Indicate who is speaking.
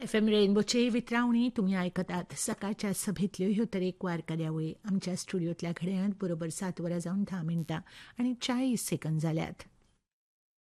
Speaker 1: FM रेनबोचे वितरावणी तुम्ही ऐकतात. सकाळच्या सभेतल्यो ह्यो तर एक वार कार्यावळी आमच्या स्टुडिओतल्या घड्याळात बरोबर 7 वरां जावन 10 मिनटां आणि 40 सेकंद जाल्यात.